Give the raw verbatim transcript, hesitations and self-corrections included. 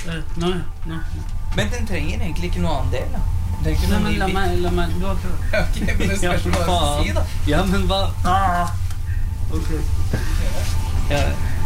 Nå, nå. Men den trenger egentlig ikke noe annen del, da. Nei, men la meg, la meg, du har prøvd. Ok, men det spørs hva du si, da. Ja, men hva? Ah. Ok. Ja.